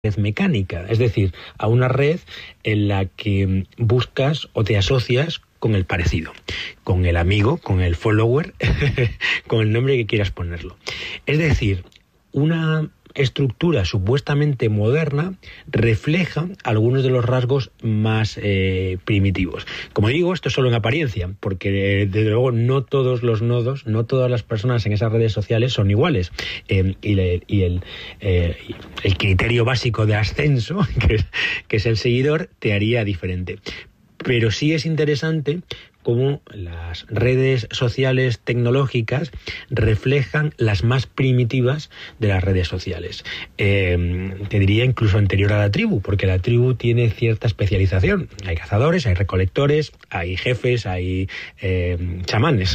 red mecánica, es decir, a una red en la que buscas o te asocias con el parecido, con el amigo, con el follower, con el nombre que quieras ponerlo. Es decir, una estructura supuestamente moderna refleja algunos de los rasgos más primitivos. Como digo, esto es solo en apariencia, porque desde luego no todos los nodos, no todas las personas en esas redes sociales son iguales. Y el criterio básico de ascenso, que es el seguidor, te haría diferente. Pero sí es interesante cómo las redes sociales tecnológicas reflejan las más primitivas de las redes sociales. Te diría incluso anterior a la tribu, porque la tribu tiene cierta especialización. Hay cazadores, hay recolectores, hay jefes, hay chamanes.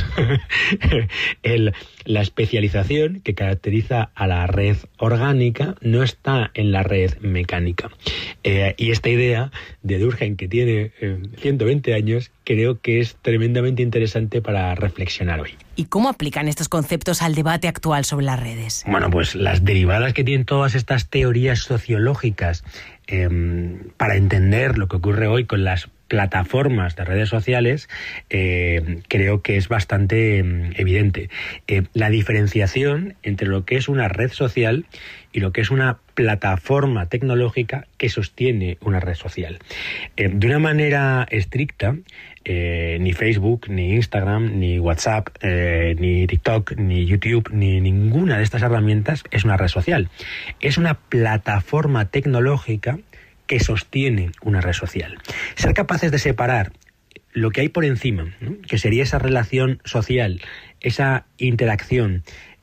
La especialización que caracteriza a la red orgánica no está en la red mecánica. Y esta idea de Durkheim, que tiene 120 años, creo que es tremendamente interesante para reflexionar hoy. ¿Y cómo aplican estos conceptos al debate actual sobre las redes? Bueno, pues las derivadas que tienen todas estas teorías sociológicas para entender lo que ocurre hoy con las plataformas de redes sociales, creo que es bastante evidente. La diferenciación entre lo que es una red social y lo que es una plataforma tecnológica que sostiene una red social. De una manera estricta, ni Facebook, ni Instagram, ni WhatsApp, ni TikTok, ni YouTube, ni ninguna de estas herramientas es una red social. Es una plataforma tecnológica que sostiene una red social. Ser capaces de separar lo que hay por encima, ¿no?, que sería esa relación social, esa interacción,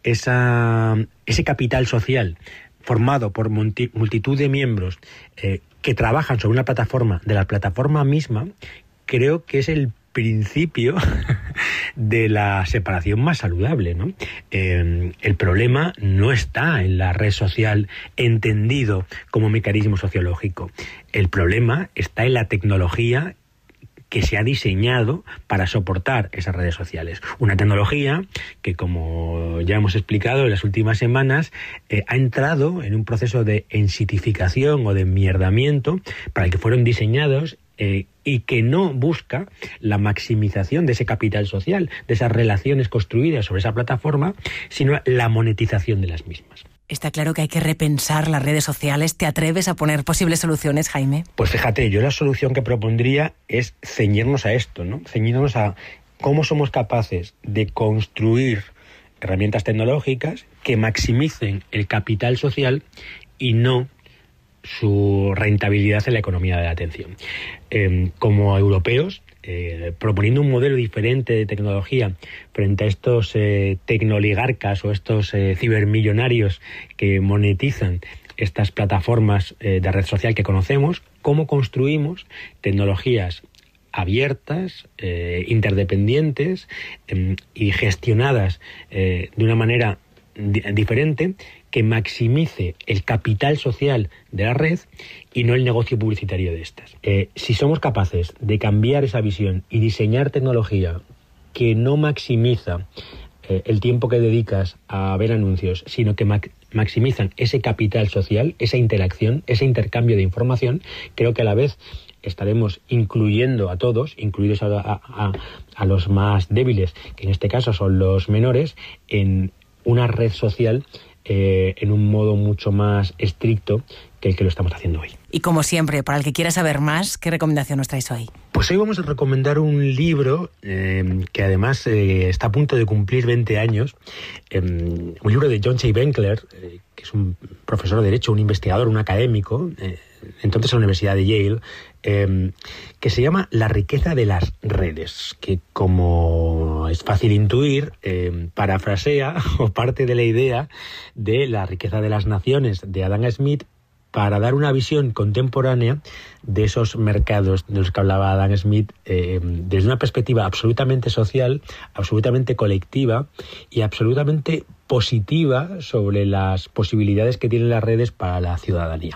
ese capital social formado por multitud de miembros que trabajan sobre una plataforma, de la plataforma misma, creo que es el principio de la separación más saludable, ¿no? El problema no está en la red social entendido como mecanismo sociológico. El problema está en la tecnología que se ha diseñado para soportar esas redes sociales. Una tecnología que, como ya hemos explicado en las últimas semanas, ha entrado en un proceso de ensitificación o de enmierdamiento para el que fueron diseñados y que no busca la maximización de ese capital social, de esas relaciones construidas sobre esa plataforma, sino la monetización de las mismas. Está claro que hay que repensar las redes sociales. ¿Te atreves a poner posibles soluciones, Jaime? Pues fíjate, yo la solución que propondría es ceñirnos a esto, ¿no? Ceñirnos a cómo somos capaces de construir herramientas tecnológicas que maximicen el capital social y no su rentabilidad en la economía de la atención. Como europeos, proponiendo un modelo diferente de tecnología frente a estos tecnoligarcas o estos cibermillonarios que monetizan estas plataformas de red social que conocemos, ¿cómo construimos tecnologías abiertas, interdependientes y gestionadas de una manera diferente, que maximice el capital social de la red y no el negocio publicitario de estas? Si somos capaces de cambiar esa visión y diseñar tecnología que no maximiza el tiempo que dedicas a ver anuncios, sino que maximizan ese capital social, esa interacción, ese intercambio de información, creo que a la vez estaremos incluyendo a todos, incluidos a los más débiles, que en este caso son los menores, en una red social en un modo mucho más estricto que el que lo estamos haciendo hoy. Y como siempre, para el que quiera saber más, ¿qué recomendación nos traéis hoy? Pues hoy vamos a recomendar un libro que además está a punto de cumplir 20 años, un libro de John J. Benkler, que es un profesor de Derecho, un investigador, un académico, entonces en la Universidad de Yale, que se llama La riqueza de las redes, que, como es fácil intuir, parafrasea o parte de la idea de La riqueza de las naciones de Adam Smith, para dar una visión contemporánea de esos mercados de los que hablaba Adam Smith desde una perspectiva absolutamente social, absolutamente colectiva y absolutamente positiva sobre las posibilidades que tienen las redes para la ciudadanía.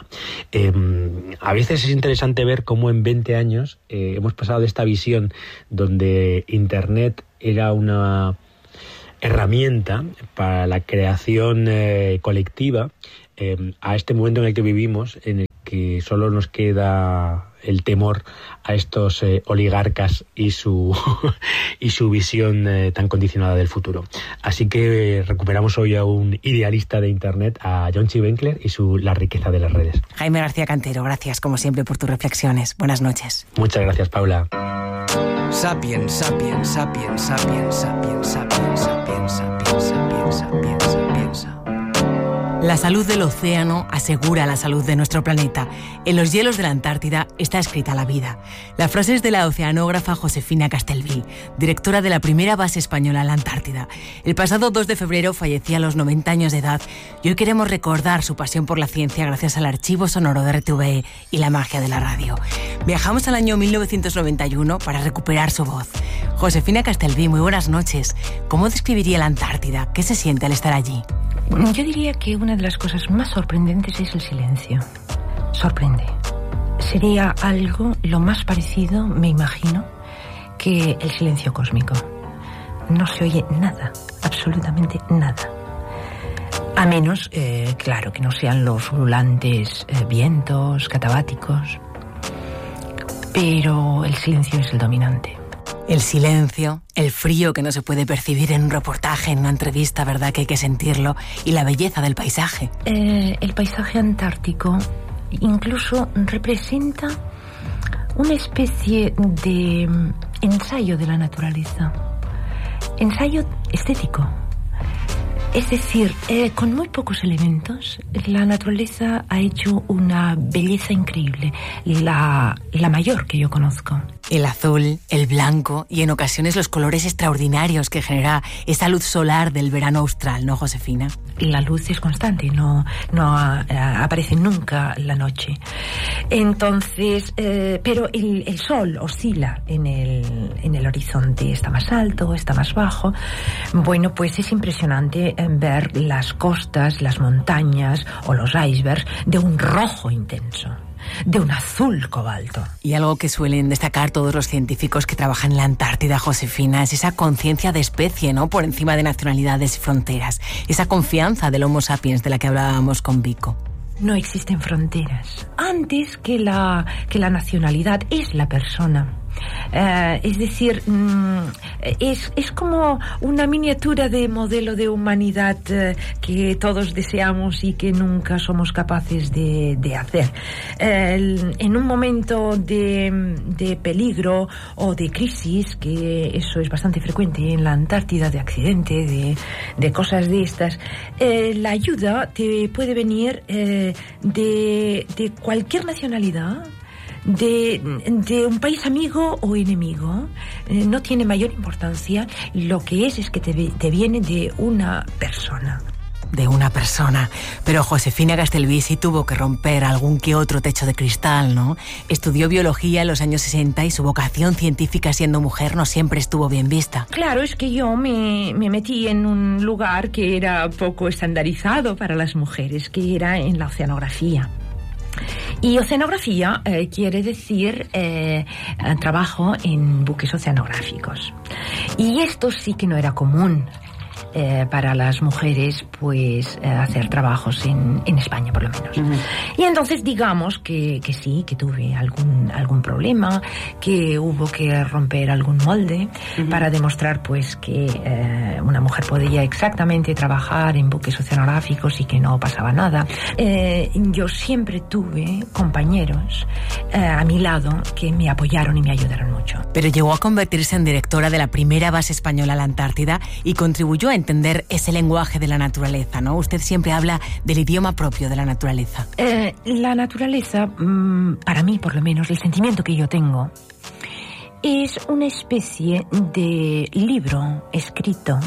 A veces es interesante ver cómo en 20 años hemos pasado de esta visión donde Internet era una herramienta para la creación colectiva a este momento en el que vivimos, en el que solo nos queda el temor a estos oligarcas y su visión tan condicionada del futuro. Así que recuperamos hoy a un idealista de Internet, a Jontchi Benkler y la riqueza de las redes. Jaime García Cantero, gracias como siempre por tus reflexiones. Buenas noches. Muchas gracias, Paula. Sapiens, sapiens, sapiens, sapiens, sapiens, sapiens, sapiens, sapiens, sapiens, sapiens, sapiens. La salud del océano asegura la salud de nuestro planeta. En los hielos de la Antártida está escrita la vida. La frase es de la oceanógrafa Josefina Castelví, directora de la primera base española en la Antártida. El pasado 2 de febrero fallecía a los 90 años de edad y hoy queremos recordar su pasión por la ciencia gracias al archivo sonoro de RTVE y la magia de la radio. Viajamos al año 1991 para recuperar su voz. Josefina Castelví, muy buenas noches. ¿Cómo describiría la Antártida? ¿Qué se siente al estar allí? Yo diría que una de las cosas más sorprendentes es el silencio. Sorprende. Sería algo lo más parecido, me imagino, que el silencio cósmico. No se oye nada, absolutamente nada. A menos, claro, que no sean los ululantes vientos catabáticos. Pero el silencio es el dominante. El silencio, el frío que no se puede percibir en un reportaje, en una entrevista, ¿verdad? Que hay que sentirlo. Y la belleza del paisaje. El paisaje antártico incluso representa una especie de ensayo de la naturaleza. Ensayo estético. Es decir, con muy pocos elementos, la naturaleza ha hecho una belleza increíble, la mayor que yo conozco. El azul, el blanco y en ocasiones los colores extraordinarios que genera esa luz solar del verano austral, ¿no, Josefina? La luz es constante, no aparece nunca la noche. Entonces, pero el sol oscila en el horizonte, está más alto, está más bajo. Bueno, pues es impresionante ver las costas, las montañas o los icebergs de un rojo intenso, de un azul cobalto. Y algo que suelen destacar todos los científicos que trabajan en la Antártida, Josefina, es esa conciencia de especie, ¿no? Por encima de nacionalidades y fronteras. Esa confianza del Homo sapiens de la que hablábamos con Vico. No existen fronteras. Antes que la nacionalidad es la persona. Es decir, es como una miniatura de modelo de humanidad que todos deseamos y que nunca somos capaces de hacer. En un momento de peligro o de crisis, que eso es bastante frecuente en la Antártida, de accidente, de cosas de estas, la ayuda te puede venir de cualquier nacionalidad, de un país amigo o enemigo. No tiene mayor importancia. Lo que es que te viene de una persona. De una persona. Pero Josefina Castelví sí tuvo que romper algún que otro techo de cristal, ¿no? Estudió biología en los años 60 y su vocación científica siendo mujer no siempre estuvo bien vista. Claro, es que yo me metí en un lugar que era poco estandarizado para las mujeres, que era en la oceanografía. Y oceanografía quiere decir trabajo en buques oceanográficos. Y esto sí que no era común para las mujeres, pues hacer trabajos en España, por lo menos. Uh-huh. Y entonces digamos que sí, que tuve algún problema, que hubo que romper algún molde, uh-huh, para demostrar pues que una mujer podía exactamente trabajar en buques oceanográficos y que no pasaba nada. Yo siempre tuve compañeros a mi lado que me apoyaron y me ayudaron mucho. Pero llegó a convertirse en directora de la primera base española en la Antártida y contribuyó a entender ese lenguaje de la naturaleza, ¿no? Usted siempre habla del idioma propio de la naturaleza. La naturaleza, para mí por lo menos, el sentimiento que yo tengo, es una especie de libro escrito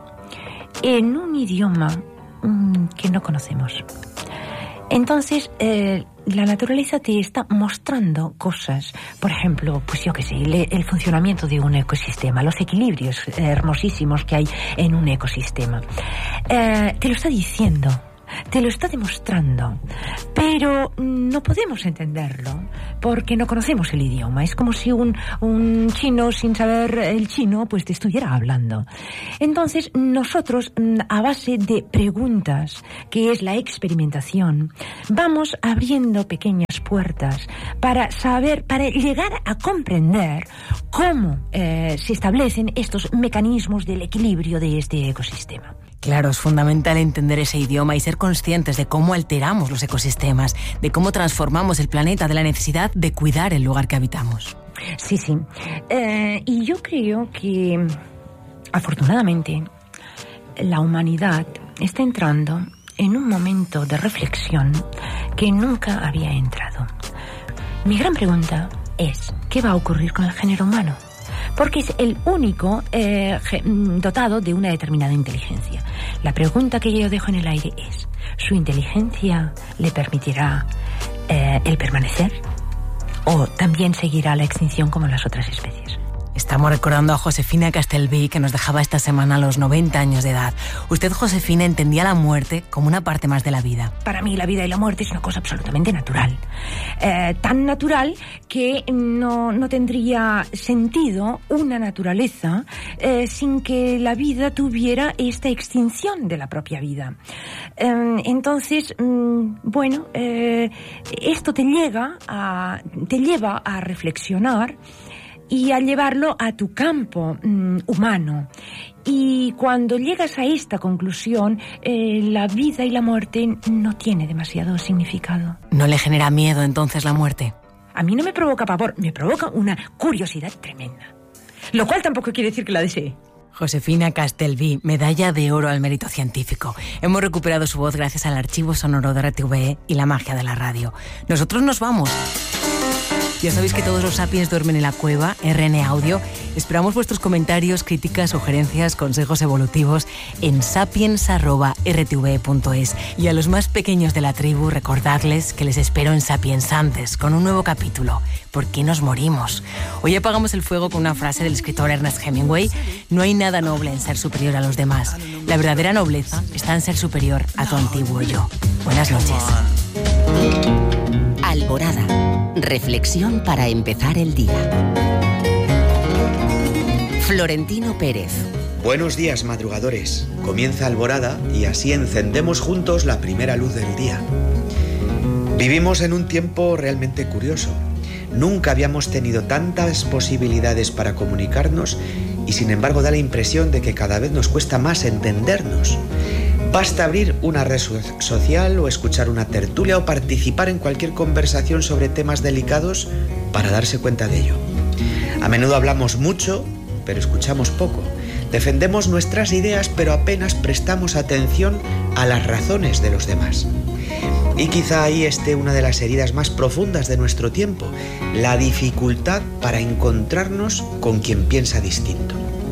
en un idioma que no conocemos. Entonces, la naturaleza te está mostrando cosas, por ejemplo, pues yo qué sé, el funcionamiento de un ecosistema, los equilibrios hermosísimos que hay en un ecosistema. Te lo está diciendo te lo está demostrando, pero no podemos entenderlo porque no conocemos el idioma. Es como si un chino sin saber el chino pues te estuviera hablando. Entonces nosotros, a base de preguntas, que es la experimentación, vamos abriendo pequeñas puertas para saber, para llegar a comprender cómo se establecen estos mecanismos del equilibrio de este ecosistema. Claro, es fundamental entender ese idioma y ser conscientes de cómo alteramos los ecosistemas, de cómo transformamos el planeta, de la necesidad de cuidar el lugar que habitamos. Sí. Y yo creo que, afortunadamente, la humanidad está entrando en un momento de reflexión que nunca había entrado. Mi gran pregunta es, ¿qué va a ocurrir con el género humano? Porque es el único dotado de una determinada inteligencia. La pregunta que yo dejo en el aire es, ¿su inteligencia le permitirá el permanecer? ¿O también seguirá la extinción como las otras especies? Estamos recordando a Josefina Castelví, que nos dejaba esta semana a los 90 años de edad. Usted, Josefina, entendía la muerte como una parte más de la vida. Para mí la vida y la muerte es una cosa absolutamente natural. Tan natural que no tendría sentido una naturaleza sin que la vida tuviera esta extinción de la propia vida. Entonces, esto te lleva a reflexionar y a llevarlo a tu campo humano. Y cuando llegas a esta conclusión, la vida y la muerte no tiene demasiado significado. ¿No le genera miedo entonces la muerte? A mí no me provoca pavor, me provoca una curiosidad tremenda. Lo cual tampoco quiere decir que la desee. Josefina Castelví, medalla de oro al mérito científico. Hemos recuperado su voz gracias al archivo sonoro de RTV y la magia de la radio. Nosotros nos vamos. Ya sabéis que todos los Sapiens duermen en la cueva, RN Audio. Esperamos vuestros comentarios, críticas, sugerencias, consejos evolutivos en sapiens@rtve.es. Y a los más pequeños de la tribu, recordarles que les espero en Sapiensantes, con un nuevo capítulo. ¿Por qué nos morimos? Hoy apagamos el fuego con una frase del escritor Ernest Hemingway. No hay nada noble en ser superior a los demás. La verdadera nobleza está en ser superior a tu antiguo yo. Buenas noches. Alborada. Reflexión para empezar el día. Florentino Pérez. Buenos días, madrugadores. Comienza Alborada y así encendemos juntos la primera luz del día. Vivimos en un tiempo realmente curioso. Nunca habíamos tenido tantas posibilidades para comunicarnos y sin embargo da la impresión de que cada vez nos cuesta más entendernos. Basta abrir una red social o escuchar una tertulia o participar en cualquier conversación sobre temas delicados para darse cuenta de ello. A menudo hablamos mucho, pero escuchamos poco. Defendemos nuestras ideas, pero apenas prestamos atención a las razones de los demás. Y quizá ahí esté una de las heridas más profundas de nuestro tiempo, la dificultad para encontrarnos con quien piensa distinto.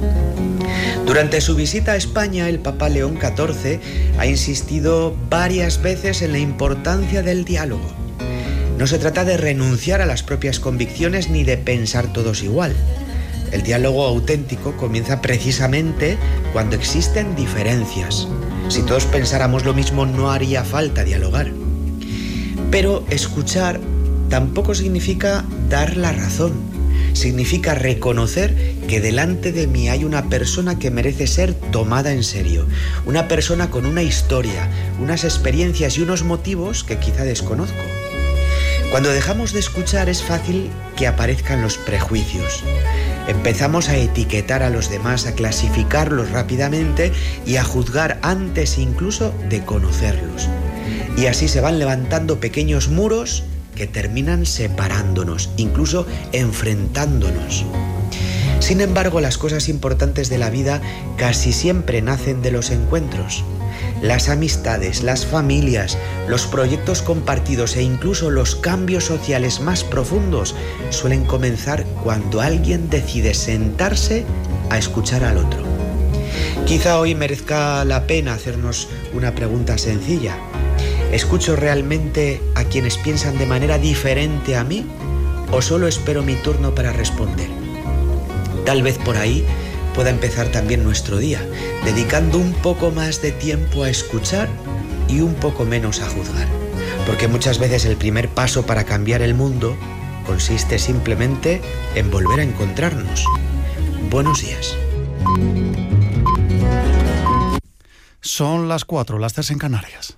Durante su visita a España, el Papa León XIV ha insistido varias veces en la importancia del diálogo. No se trata de renunciar a las propias convicciones ni de pensar todos igual. El diálogo auténtico comienza precisamente cuando existen diferencias. Si todos pensáramos lo mismo, no haría falta dialogar. Pero escuchar tampoco significa dar la razón. Significa reconocer que delante de mí hay una persona que merece ser tomada en serio, una persona con una historia, unas experiencias y unos motivos que quizá desconozco. Cuando dejamos de escuchar es fácil que aparezcan los prejuicios. Empezamos a etiquetar a los demás, a clasificarlos rápidamente y a juzgar antes incluso de conocerlos. Y así se van levantando pequeños muros que terminan separándonos, incluso enfrentándonos. Sin embargo, las cosas importantes de la vida casi siempre nacen de los encuentros. Las amistades, las familias, los proyectos compartidos e incluso los cambios sociales más profundos suelen comenzar cuando alguien decide sentarse a escuchar al otro. Quizá hoy merezca la pena hacernos una pregunta sencilla. ¿Escucho realmente a quienes piensan de manera diferente a mí o solo espero mi turno para responder? Tal vez por ahí pueda empezar también nuestro día, dedicando un poco más de tiempo a escuchar y y un poco menos a juzgar. Porque muchas veces el primer paso para cambiar el mundo consiste simplemente en volver a encontrarnos. Buenos días. Son las 4, las 3 en Canarias.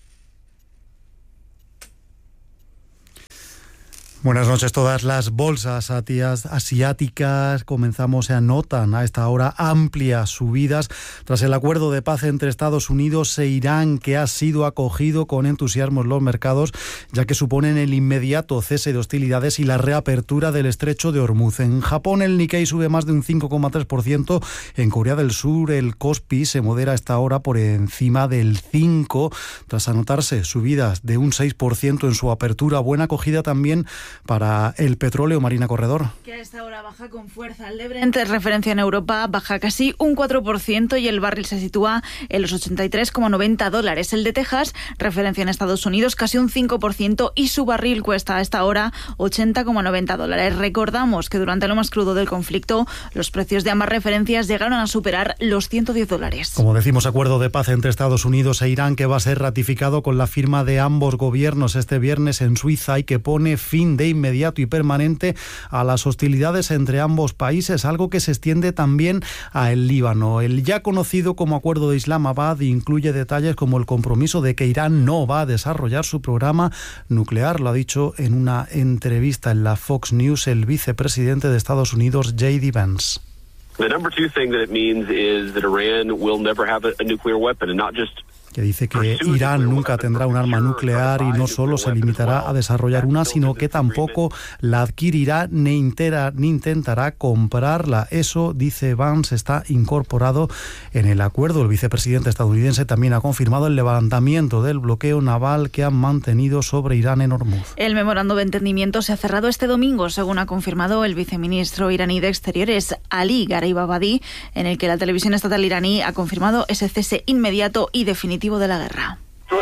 Buenas noches. Todas las bolsas asiáticas se anotan a esta hora amplias subidas tras el acuerdo de paz entre Estados Unidos e Irán, que ha sido acogido con entusiasmo en los mercados, ya que suponen el inmediato cese de hostilidades y la reapertura del estrecho de Hormuz. En Japón el Nikkei sube más de un 5,3%. En Corea del Sur el Kospi se modera a esta hora por encima del 5%, tras anotarse subidas de un 6% en su apertura. Buena acogida también para el petróleo. Marina Corredor. Que a esta hora baja con fuerza. El de Brent, referencia en Europa, baja casi un 4% y el barril se sitúa en los $83,90. El de Texas, referencia en Estados Unidos, casi un 5% y su barril cuesta a esta hora $80,90. Recordamos que durante lo más crudo del conflicto, los precios de ambas referencias llegaron a superar los $110. Como decimos, acuerdo de paz entre Estados Unidos e Irán que va a ser ratificado con la firma de ambos gobiernos este viernes en Suiza y que pone fin de inmediato y permanente a las hostilidades entre ambos países, algo que se extiende también a el Líbano. El ya conocido como Acuerdo de Islamabad incluye detalles como el compromiso de que Irán no va a desarrollar su programa nuclear. Lo ha dicho en una entrevista en la Fox News el vicepresidente de Estados Unidos, J.D. Vance. The number two thing that it means is that Iran will never have a nuclear weapon, and not just que dice que Irán nunca tendrá un arma nuclear y no solo se limitará a desarrollar una, sino que tampoco la adquirirá ni intentará comprarla. Eso, dice Vance, está incorporado en el acuerdo. El vicepresidente estadounidense también ha confirmado el levantamiento del bloqueo naval que han mantenido sobre Irán en Hormuz. El memorando de entendimiento se ha cerrado este domingo, según ha confirmado el viceministro iraní de Exteriores, Ali Gharibabadi, en el que la televisión estatal iraní ha confirmado ese cese inmediato y definitivo de la guerra.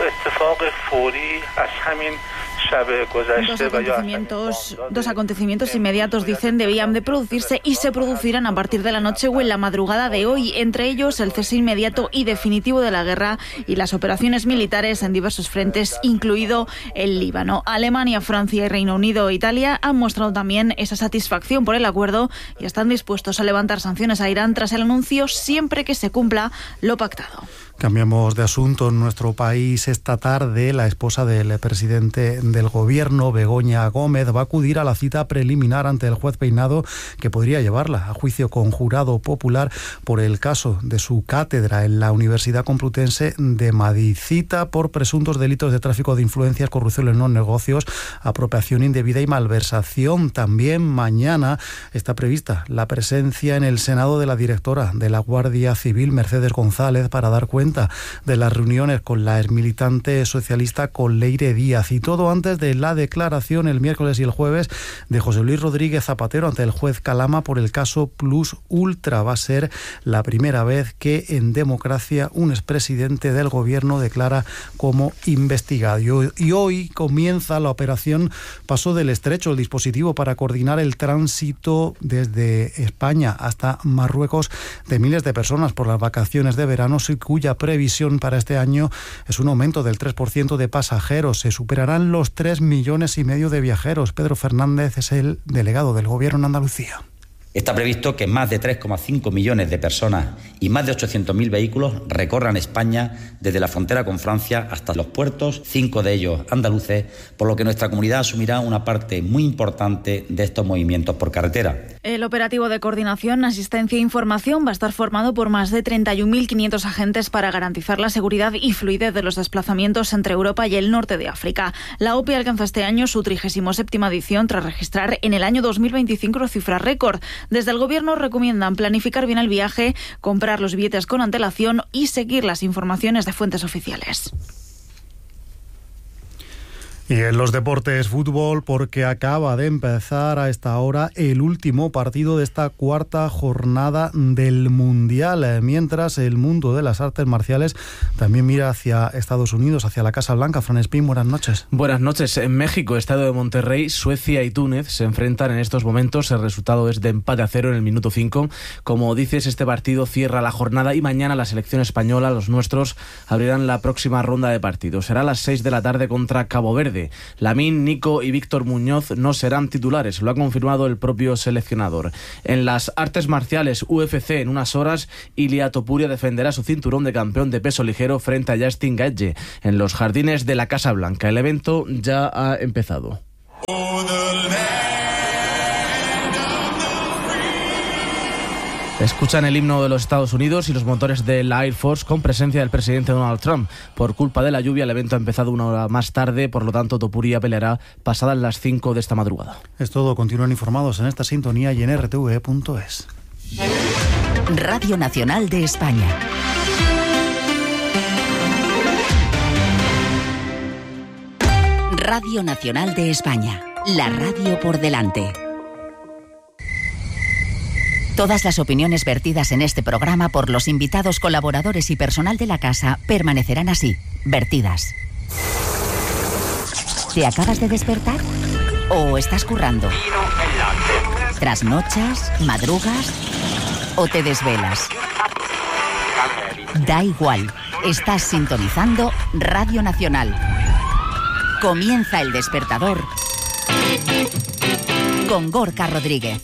Dos acontecimientos inmediatos, dicen, debían de producirse y se producirán a partir de la noche o en la madrugada de hoy, entre ellos el cese inmediato y definitivo de la guerra y las operaciones militares en diversos frentes, incluido el Líbano. Alemania, Francia y Reino Unido e Italia han mostrado también esa satisfacción por el acuerdo y están dispuestos a levantar sanciones a Irán tras el anuncio siempre que se cumpla lo pactado. Cambiamos de asunto. En nuestro país esta tarde la esposa del presidente del gobierno, Begoña Gómez, va a acudir a la cita preliminar ante el juez Peinado, que podría llevarla a juicio con jurado popular por el caso de su cátedra en la Universidad Complutense de Madrid. Cita por presuntos delitos de tráfico de influencias, corrupción en los negocios, apropiación indebida y malversación. También mañana está prevista la presencia en el Senado de la directora de la Guardia Civil, Mercedes González, para dar cuenta de las reuniones con la exmilitante socialista Leire Díaz, y todo antes de la declaración el miércoles y el jueves de José Luis Rodríguez Zapatero ante el juez Calama por el caso Plus Ultra. Va a ser la primera vez que en democracia un expresidente del gobierno declara como investigado. Y hoy comienza la operación Paso del Estrecho, el dispositivo para coordinar el tránsito desde España hasta Marruecos de miles de personas por las vacaciones de verano, y cuya previsión para este año es un aumento del 3% de pasajeros. Se superarán los 3,5 millones de viajeros. Pedro Fernández es el delegado del Gobierno en Andalucía. Está previsto que más de 3,5 millones de personas y más de 800.000 vehículos recorran España desde la frontera con Francia hasta los puertos, 5 de ellos andaluces, por lo que nuestra comunidad asumirá una parte muy importante de estos movimientos por carretera. El operativo de coordinación, asistencia e información va a estar formado por más de 31.500 agentes para garantizar la seguridad y fluidez de los desplazamientos entre Europa y el norte de África. La OPE alcanza este año su 37ª edición tras registrar en el año 2025 una cifra récord. Desde el Gobierno recomiendan planificar bien el viaje, comprar los billetes con antelación y seguir las informaciones de fuentes oficiales. Y en los deportes, fútbol, porque acaba de empezar a esta hora el último partido de esta cuarta jornada del Mundial, mientras el mundo de las artes marciales también mira hacia Estados Unidos, hacia la Casa Blanca. Fran Espín, buenas noches. Buenas noches. En México, estado de Monterrey, Suecia y Túnez se enfrentan en estos momentos. El resultado es de empate a 0 en el minuto 5. Como dices, este partido cierra la jornada y mañana la selección española, los nuestros, abrirán la próxima ronda de partidos. Será a las 6 de la tarde contra Cabo Verde. Lamín, Nico y Víctor Muñoz no serán titulares, lo ha confirmado el propio seleccionador. En las artes marciales UFC, en unas horas, Ilia Topuria defenderá su cinturón de campeón de peso ligero frente a Justin Gaethje en los jardines de la Casa Blanca. El evento ya ha empezado. Escuchan el himno de los Estados Unidos y los motores de la Air Force con presencia del presidente Donald Trump. Por culpa de la lluvia, el evento ha empezado una hora más tarde, por lo tanto Topuria peleará pasadas las 5 de esta madrugada. Es todo, continúen informados en esta sintonía y en rtv.es. Radio Nacional de España. Radio Nacional de España, la radio por delante. Todas las opiniones vertidas en este programa por los invitados, colaboradores y personal de la casa permanecerán así, vertidas. ¿Te acabas de despertar? ¿O estás currando? ¿Trasnochas? ¿Madrugas? ¿O te desvelas? Da igual, estás sintonizando Radio Nacional. Comienza El Despertador con Gorka Rodríguez.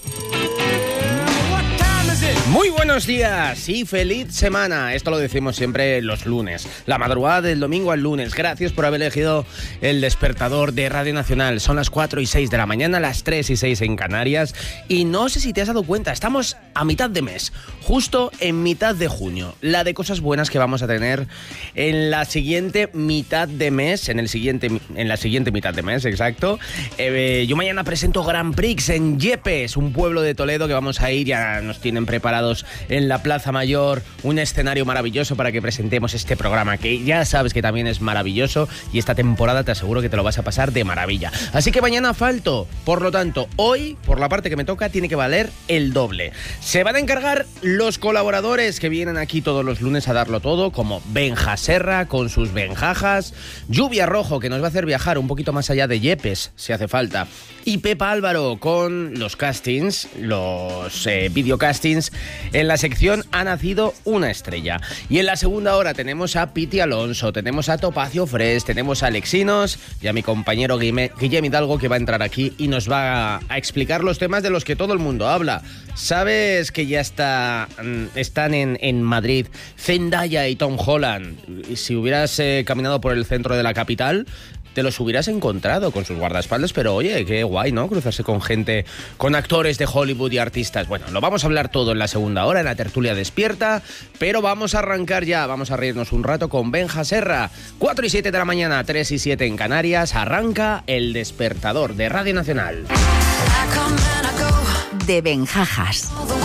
Muy buenos días y feliz semana. Esto lo decimos siempre los lunes, la madrugada del domingo al lunes. Gracias por haber elegido El Despertador de Radio Nacional. Son las 4 y 6 de la mañana, las 3 y 6 en Canarias. Y no sé si te has dado cuenta, estamos a mitad de mes, justo en mitad de junio. La de cosas buenas que vamos a tener en la siguiente mitad de mes, en la siguiente mitad de mes, exacto. Yo mañana presento Grand Prix en Yepes, un pueblo de Toledo que vamos a ir. Ya nos tienen preparados en la Plaza Mayor un escenario maravilloso para que presentemos este programa, que ya sabes que también es maravilloso, y esta temporada te aseguro que te lo vas a pasar de maravilla. Así que mañana falto, por lo tanto, hoy, por la parte que me toca, tiene que valer el doble. Se van a encargar los colaboradores que vienen aquí todos los lunes a darlo todo, como Benja Serra con sus benjajas, Lluvia Rojo, que nos va a hacer viajar un poquito más allá de Yepes, si hace falta, y Pepa Álvaro con los castings, los videocastings. En la sección Ha nacido una estrella. Y en la segunda hora tenemos a Piti Alonso, tenemos a Topacio Fresh, tenemos a Alexinos y a mi compañero Guillem Hidalgo, que va a entrar aquí y nos va a explicar los temas de los que todo el mundo habla. ¿Sabes que ya están en Madrid Zendaya y Tom Holland? Y si hubieras caminado por el centro de la capital, te los hubieras encontrado con sus guardaespaldas, pero oye, qué guay, ¿no? Cruzarse con gente, con actores de Hollywood y artistas. Bueno, lo vamos a hablar todo en la segunda hora, en la tertulia despierta, pero vamos a arrancar ya, vamos a reírnos un rato con Benja Serra. 4 y 7 de la mañana, 3 y 7 en Canarias, arranca El Despertador de Radio Nacional. De Benjajas.